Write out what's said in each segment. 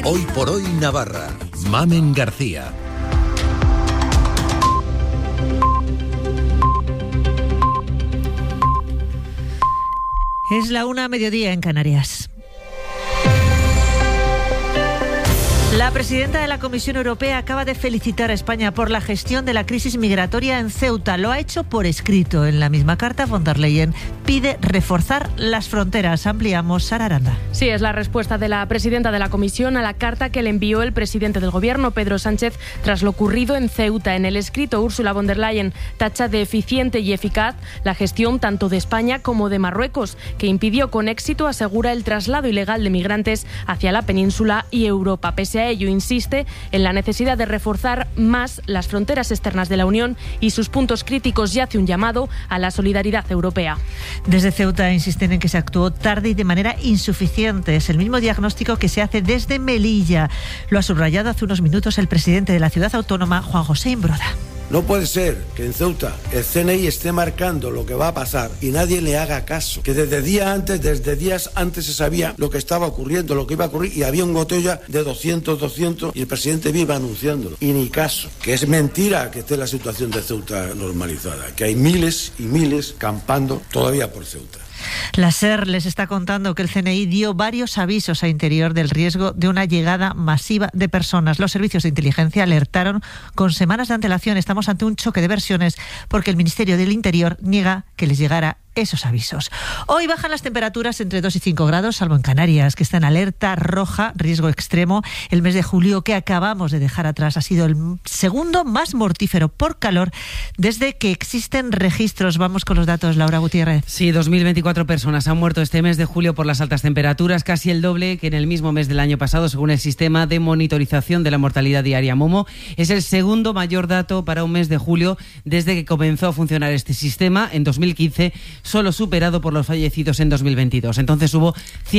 Hoy por hoy Navarra. Mamen García. Es la 1:00 en Canarias. La presidenta de la Comisión Europea acaba de felicitar a España por la gestión de la crisis migratoria en Ceuta. Lo ha hecho por escrito. En la misma carta, von der Leyen pide reforzar las fronteras. Ampliamos, Sara Aranda. Sí, es la respuesta de la presidenta de la Comisión a la carta que le envió el presidente del Gobierno, Pedro Sánchez, tras lo ocurrido en Ceuta. En el escrito, Ursula von der Leyen tacha de eficiente y eficaz la gestión tanto de España como de Marruecos, que impidió con éxito, asegura, el traslado ilegal de migrantes hacia la península y Europa. Pese a ello, insiste en la necesidad de reforzar más las fronteras externas de la Unión y sus puntos críticos, y hace un llamado a la solidaridad europea. Desde Ceuta insisten en que se actuó tarde y de manera insuficiente. Es el mismo diagnóstico que se hace desde Melilla. Lo ha subrayado hace unos minutos el presidente de la ciudad autónoma, Juan José Imbroda. No puede ser que en Ceuta el CNI esté marcando lo que va a pasar y nadie le haga caso. Que desde días antes se sabía lo que estaba ocurriendo, lo que iba a ocurrir, y había un goteo de 200 y el presidente viva anunciándolo. Y ni caso. Que es mentira que esté la situación de Ceuta normalizada. Que hay miles y miles campando todavía por Ceuta. La SER les está contando que el CNI dio varios avisos a Interior del riesgo de una llegada masiva de personas. Los servicios de inteligencia alertaron con semanas de antelación. Estamos ante un choque de versiones porque el Ministerio del Interior niega que les llegara esos avisos. Hoy bajan las temperaturas entre 2 y 5 grados, salvo en Canarias, que está en alerta roja, riesgo extremo. El mes de julio que acabamos de dejar atrás ha sido el segundo más mortífero por calor desde que existen registros. Vamos con los datos, Laura Gutiérrez. Sí, 2024 personas han muerto este mes de julio por las altas temperaturas, casi el doble que en el mismo mes del año pasado, según el sistema de monitorización de la mortalidad diaria MOMO. Es el segundo mayor dato para un mes de julio desde que comenzó a funcionar este sistema en 2015, solo superado por los fallecidos en 2022. Entonces hubo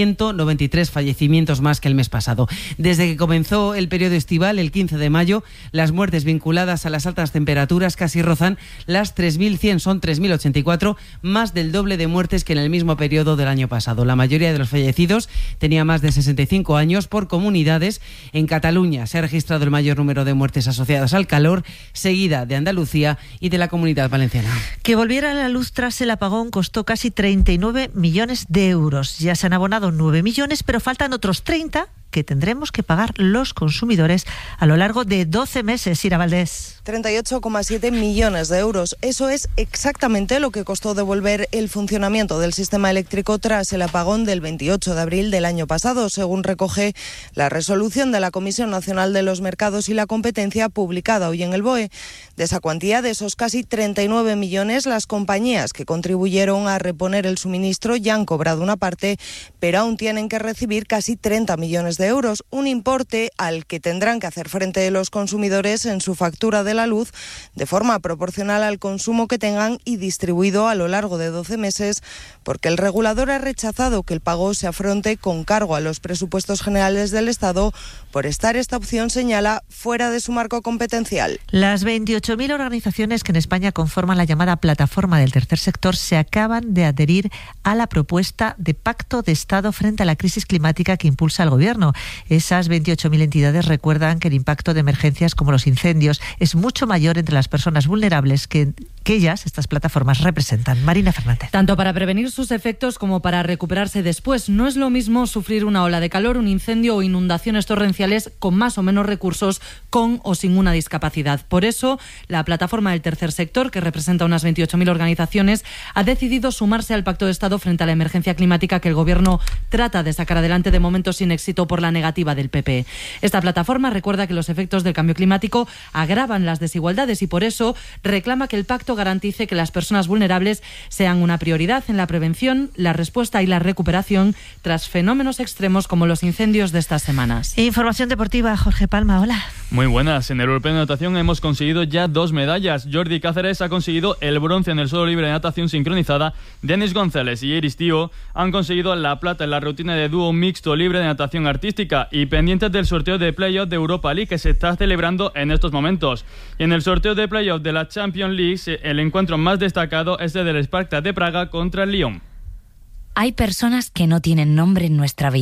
193 fallecimientos más que el mes pasado. Desde que comenzó el periodo estival, el 15 de mayo, las muertes vinculadas a las altas temperaturas casi rozan las 3.100, son 3.084, más del doble de muertes que en el mismo periodo del año pasado. La mayoría de los fallecidos tenía más de 65 años. Por comunidades, en Cataluña se ha registrado el mayor número de muertes asociadas al calor, seguida de Andalucía y de la Comunidad Valenciana. Que volviera a la luz tras el apagón costó casi 39 millones de euros. Ya se han abonado 9 millones, pero faltan otros 30 que tendremos que pagar los consumidores a lo largo de 12 meses. Ira Valdés. 38,7 millones de euros. Eso es exactamente lo que costó devolver el funcionamiento del sistema eléctrico tras el apagón del 28 de abril del año pasado, según recoge la resolución de la Comisión Nacional de los Mercados y la Competencia publicada hoy en el BOE. De esa cuantía, de esos casi 39 millones, las compañías que contribuyeron a reponer el suministro ya han cobrado una parte, pero aún tienen que recibir casi 30 millones de euros, un importe al que tendrán que hacer frente los consumidores en su factura de la luz de forma proporcional al consumo que tengan y distribuido a lo largo de 12 meses, porque el regulador ha rechazado que el pago se afronte con cargo a los presupuestos generales del Estado por estar esta opción, señala, fuera de su marco competencial. Las 28.000 organizaciones que en España conforman la llamada plataforma del tercer sector se acaban de adherir a la propuesta de pacto de Estado frente a la crisis climática que impulsa el Gobierno. Esas 28.000 entidades recuerdan que el impacto de emergencias como los incendios es mucho mayor entre las personas vulnerables que estas plataformas representan. Marina Fernández. Tanto para prevenir sus efectos como para recuperarse después. No es lo mismo sufrir una ola de calor, un incendio o inundaciones torrenciales con más o menos recursos, con o sin una discapacidad. Por eso, la plataforma del tercer sector, que representa unas 28.000 organizaciones, ha decidido sumarse al Pacto de Estado frente a la emergencia climática que el Gobierno trata de sacar adelante, de momento sin éxito por la negativa del PP. Esta plataforma recuerda que los efectos del cambio climático agravan las desigualdades y por eso reclama que el pacto garantice que las personas vulnerables sean una prioridad en la prevención, la respuesta y la recuperación tras fenómenos extremos como los incendios de estas semanas. Información deportiva, Jorge Palma, hola. Muy buenas. En el Europeo de Natación hemos conseguido ya 2 medallas. Jordi Cáceres ha conseguido el bronce en el suelo libre de natación sincronizada. Denis González y Iris Tío han conseguido la plata en la rutina de dúo mixto libre de natación artística y pendientes del sorteo de playoff de Europa League que se está celebrando en estos momentos. Y en el sorteo de playoff de la Champions League, el encuentro más destacado es el del Spartak de Praga contra el Lyon. Hay personas que no tienen nombre en nuestra vida.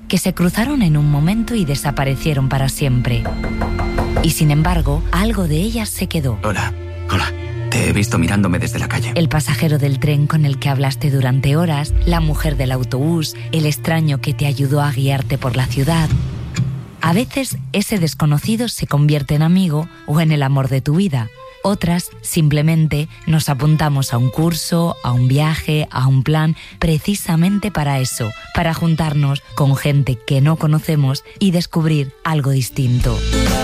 que se cruzaron en un momento y desaparecieron para siempre. Y sin embargo, algo de ellas se quedó. Hola. Te he visto mirándome desde la calle. El pasajero del tren con el que hablaste durante horas, la mujer del autobús, el extraño que te ayudó a guiarte por la ciudad. A veces, ese desconocido se convierte en amigo o en el amor de tu vida. Otras, simplemente, nos apuntamos a un curso, a un viaje, a un plan, precisamente para eso, para juntarnos con gente que no conocemos y descubrir algo distinto.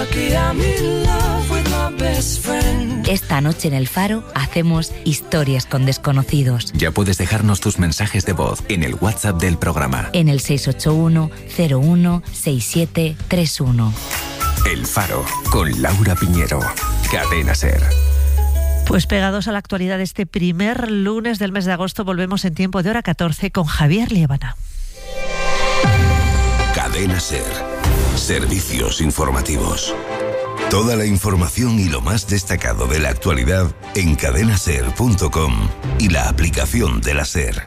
Esta noche en El Faro hacemos historias con desconocidos. Ya puedes dejarnos tus mensajes de voz en el WhatsApp del programa. En el 681 01 6731. El Faro, con Laura Piñero. Cadena SER. Pues pegados a la actualidad de este primer lunes del mes de agosto, volvemos en tiempo de hora 14 con Javier Liébana. Cadena SER. Servicios informativos. Toda la información y lo más destacado de la actualidad en cadenaser.com y la aplicación de la SER.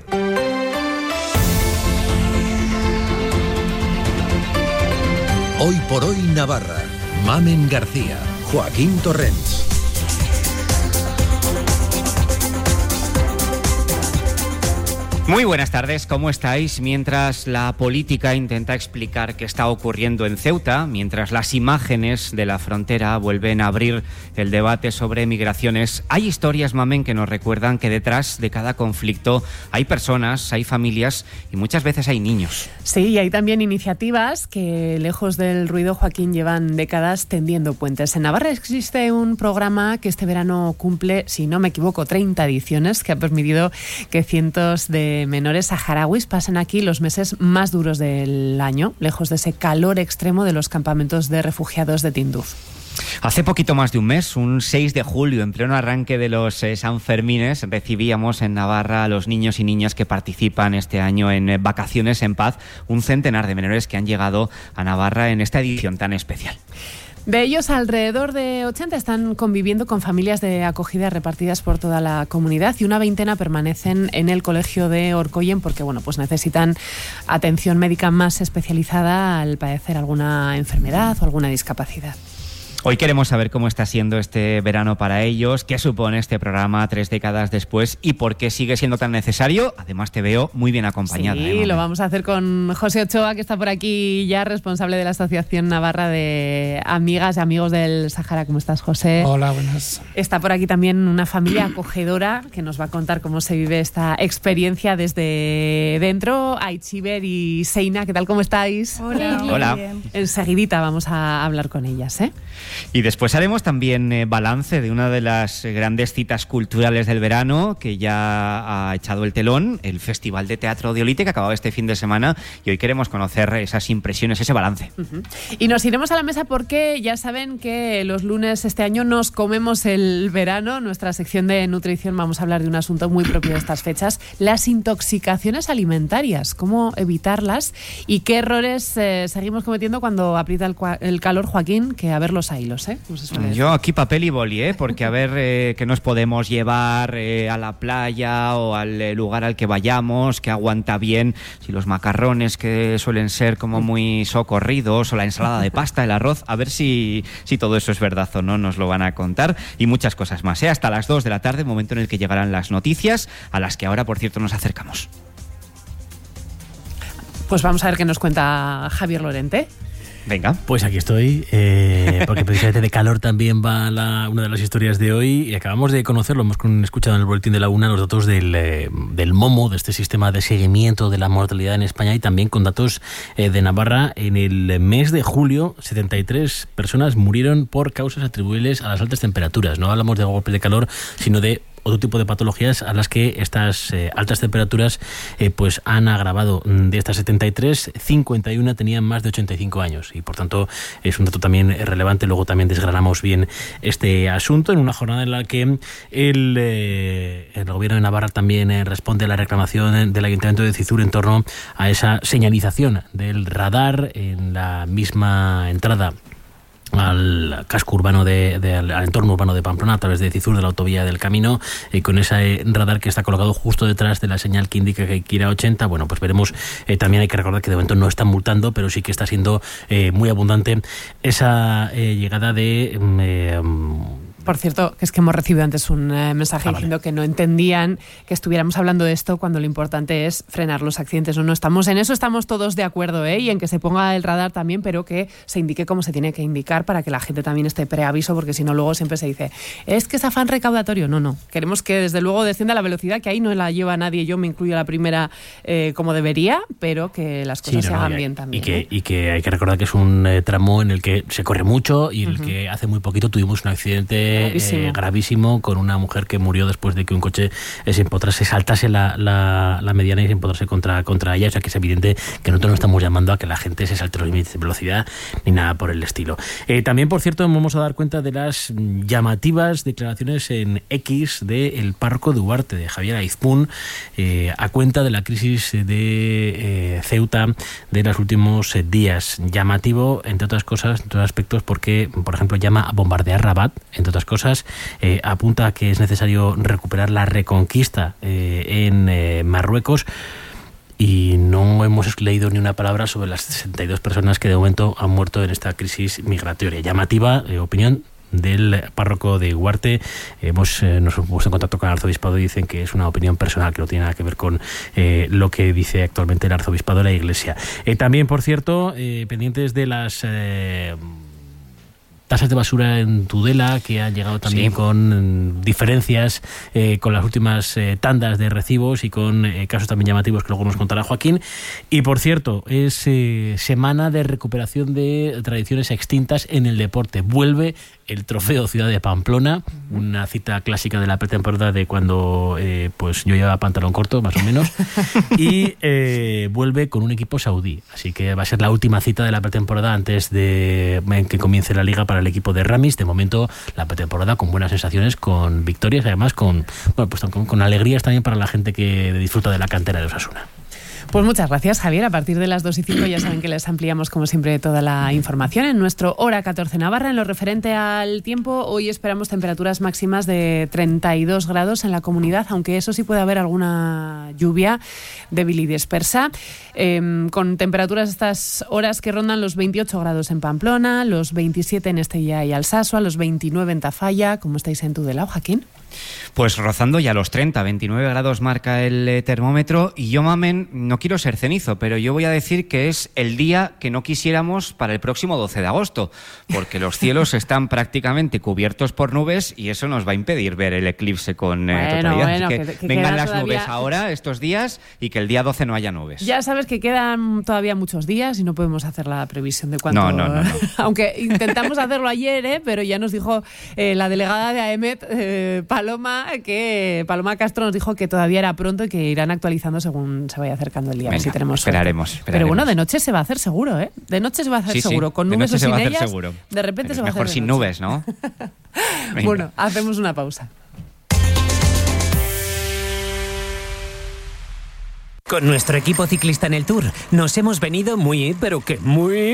Hoy por hoy Navarra. Mamen García, Joaquín Torrents. Muy buenas tardes, ¿cómo estáis? Mientras la política intenta explicar qué está ocurriendo en Ceuta, mientras las imágenes de la frontera vuelven a abrir el debate sobre migraciones, hay historias, Mamen, que nos recuerdan que detrás de cada conflicto hay personas, hay familias y muchas veces hay niños. Sí, y hay también iniciativas que, lejos del ruido, Joaquín, llevan décadas tendiendo puentes. En Navarra existe un programa que este verano cumple, si no me equivoco, 30 ediciones, que ha permitido que cientos de menores saharauis pasen aquí los meses más duros del año, lejos de ese calor extremo de los campamentos de refugiados de Tinduf. Hace poquito más de un mes, un 6 de julio, en pleno arranque de los Sanfermines, recibíamos en Navarra a los niños y niñas que participan este año en Vacaciones en Paz, un centenar de menores que han llegado a Navarra en esta edición tan especial. De ellos, alrededor de 80 están conviviendo con familias de acogida repartidas por toda la comunidad y una veintena permanecen en el colegio de Orcoyen porque pues necesitan atención médica más especializada al padecer alguna enfermedad o alguna discapacidad. Hoy queremos saber cómo está siendo este verano para ellos, qué supone este programa 3 décadas después y por qué sigue siendo tan necesario. Además, te veo muy bien acompañada. Sí, lo vamos a hacer con José Ochoa, que está por aquí ya, responsable de la Asociación Navarra de Amigas y Amigos del Sahara. ¿Cómo estás, José? Hola, buenas. Está por aquí también una familia acogedora que nos va a contar cómo se vive esta experiencia desde dentro. Aichiber y Seina, ¿qué tal? ¿Cómo estáis? Hola. Hola. Enseguidita vamos a hablar con ellas, ¿eh? Y después haremos también balance de una de las grandes citas culturales del verano que ya ha echado el telón, el Festival de Teatro de Olite, que acababa este fin de semana, y hoy queremos conocer esas impresiones, ese balance. Uh-huh. Y nos iremos a la mesa porque ya saben que los lunes este año nos comemos el verano. Nuestra sección de nutrición vamos a hablar de un asunto muy propio de estas fechas, las intoxicaciones alimentarias, cómo evitarlas y qué errores seguimos cometiendo cuando aprieta el calor, Joaquín, que a ver los hilos, ¿eh? Yo aquí papel y boli, porque a ver qué nos podemos llevar a la playa o al lugar al que vayamos, que aguanta bien, si los macarrones que suelen ser como muy socorridos o la ensalada de pasta, el arroz, a ver si todo eso es verdad o no, nos lo van a contar y muchas cosas más, hasta las 2 de la tarde, momento en el que llegarán las noticias, a las que ahora, por cierto, nos acercamos. Pues vamos a ver qué nos cuenta Javier Lorente. Venga. Pues aquí estoy, porque precisamente de calor también va una de las historias de hoy y acabamos de conocerlo, hemos escuchado en el boletín de la UNA los datos del MOMO, de este sistema de seguimiento de la mortalidad en España y también con datos de Navarra. En el mes de julio, 73 personas murieron por causas atribuibles a las altas temperaturas. No hablamos de golpes de calor, sino de otro tipo de patologías a las que estas altas temperaturas pues han agravado. De estas 73, 51 tenían más de 85 años y por tanto es un dato también relevante. Luego también desgranamos bien este asunto en una jornada en la que el gobierno de Navarra también responde a la reclamación del Ayuntamiento de Cizur en torno a esa señalización del radar en la misma entrada al casco urbano al entorno urbano de Pamplona a través de Cizur, de la autovía del Camino, con ese radar que está colocado justo detrás de la señal que indica que hay que ir a 80. Bueno, pues veremos. También hay que recordar que de momento no están multando, pero sí que está siendo muy abundante esa llegada de... Por cierto, que es que hemos recibido antes un mensaje diciendo que no entendían que estuviéramos hablando de esto cuando lo importante es frenar los accidentes. No estamos en eso, estamos todos de acuerdo, y en que se ponga el radar también, pero que se indique como se tiene que indicar para que la gente también esté preaviso, porque si no luego siempre se dice, es que es afán recaudatorio. No. Queremos que desde luego descienda la velocidad, que ahí no la lleva nadie, yo me incluyo a la primera como debería, pero que las cosas se hagan bien también. Y que hay que recordar que es un tramo en el que se corre mucho y en el que hace muy poquito tuvimos un accidente gravísimo con una mujer que murió después de que un coche se empotrase, saltase la mediana y se empotrase contra ella. O sea que es evidente que nosotros no estamos llamando a que la gente se salte los límites de velocidad ni nada por el estilo. También, por cierto, vamos a dar cuenta de las llamativas declaraciones en X del párroco de Ugarte, de Javier Aizpún, a cuenta de la crisis de Ceuta de los últimos días. Llamativo, entre otras cosas, en otros aspectos, porque, por ejemplo, llama a bombardear Rabat, entre otras cosas, apunta a que es necesario recuperar la reconquista en Marruecos, y no hemos leído ni una palabra sobre las 62 personas que de momento han muerto en esta crisis migratoria. Llamativa opinión del párroco de Ugarte. Nos hemos puesto en contacto con el arzobispado y dicen que es una opinión personal, que no tiene nada que ver con lo que dice actualmente el arzobispado de la Iglesia. También, por cierto, pendientes de las tasas de basura en Tudela, que han llegado también con diferencias con las últimas tandas de recibos y con casos también llamativos que luego nos contará Joaquín. Y por cierto, es semana de recuperación de tradiciones extintas en el deporte. Vuelve el Trofeo Ciudad de Pamplona, una cita clásica de la pretemporada de cuando pues yo llevaba pantalón corto, más o menos, y vuelve con un equipo saudí. Así que va a ser la última cita de la pretemporada antes de que comience la liga para el equipo de Ramis. De momento, la pretemporada con buenas sensaciones, con victorias, además con alegrías también para la gente que disfruta de la cantera de Osasuna. Pues muchas gracias, Javier. A partir de las 2:05 ya saben que les ampliamos, como siempre, toda la información en nuestro Hora 14 Navarra. En lo referente al tiempo, hoy esperamos temperaturas máximas de 32 grados en la comunidad, aunque eso sí puede haber alguna lluvia débil y dispersa, con temperaturas estas horas que rondan los 28 grados en Pamplona, los 27 en Estella y Alsasua, los 29 en Tafalla. ¿Cómo estáis en Tudela, Joaquín? Pues rozando ya los 30, 29 grados marca el termómetro. Y yo, mamen, no quiero ser cenizo, pero yo voy a decir que es el día que no quisiéramos para el próximo 12 de agosto, porque los cielos están prácticamente cubiertos por nubes y eso nos va a impedir ver el eclipse con totalidad. Así que vengan las nubes ahora, estos días, y que el día 12 no haya nubes. Ya sabes que quedan todavía muchos días y no podemos hacer la previsión de cuánto... No. Aunque intentamos hacerlo ayer, pero ya nos dijo la delegada de AEMET, Paloma Castro, nos dijo que todavía era pronto y que irán actualizando según se vaya acercando el día. Venga, si tenemos esperaremos. Pero bueno, de noche se va a hacer seguro, ¿eh? De noche se va a hacer seguro. Con nubes o sin ellas, seguro. De repente pero se va a hacer mejor sin nubes, ¿no? Bueno, hacemos una pausa. Con nuestro equipo ciclista en el Tour nos hemos venido muy, pero que muy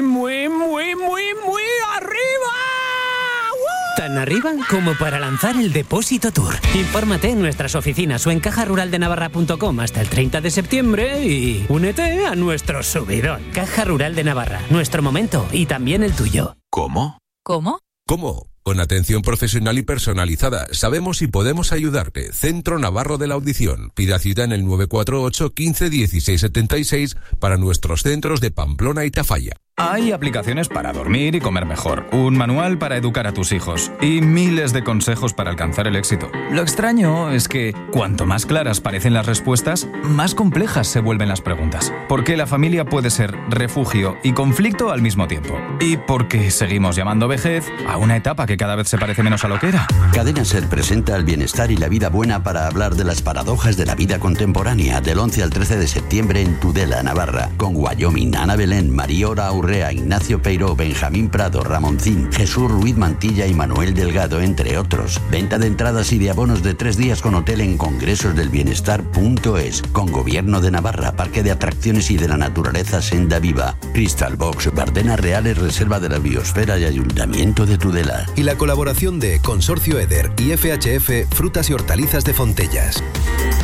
arriba. Tan arriba como para lanzar el Depósito Tour. Infórmate en nuestras oficinas o en cajaruraldenavarra.com hasta el 30 de septiembre y únete a nuestro subidón. Caja Rural de Navarra, nuestro momento y también el tuyo. ¿Cómo? ¿Cómo? ¿Cómo? Con atención profesional y personalizada. Sabemos si podemos ayudarte. Centro Navarro de la Audición. Pida cita en el 948 15 16 76 para nuestros centros de Pamplona y Tafalla. Hay aplicaciones para dormir y comer mejor, un manual para educar a tus hijos y miles de consejos para alcanzar el éxito. Lo extraño es que cuanto más claras parecen las respuestas, más complejas se vuelven las preguntas. Porque la familia puede ser refugio y conflicto al mismo tiempo. Y porque seguimos llamando vejez a una etapa que cada vez se parece menos a lo que era. Cadena SER presenta el bienestar y la vida buena para hablar de las paradojas de la vida contemporánea del 11 al 13 de septiembre en Tudela, Navarra, con Wyoming, Ana Belén, Mariora Aurre Correa, Ignacio Peiró, Benjamín Prado, Ramoncín, Jesús Ruiz Mantilla y Manuel Delgado, entre otros. Venta de entradas y de abonos de 3 días con hotel en congresosdelbienestar.es. Con Gobierno de Navarra, Parque de Atracciones y de la Naturaleza Senda Viva. Crystal Box, Bardenas Reales, Reserva de la Biosfera y Ayuntamiento de Tudela. Y la colaboración de Consorcio Eder y FHF Frutas y Hortalizas de Fontellas.